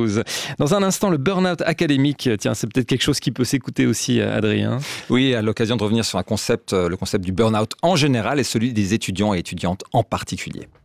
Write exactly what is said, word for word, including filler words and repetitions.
Cruz. Dans un instant, le burn-out académique. Tiens, c'est peut-être quelque chose qui peut s'écouter aussi, Adrien. Oui, à l'occasion de revenir sur un concept, le concept du burn-out en général et celui des étudiants et étudiantes en particulier.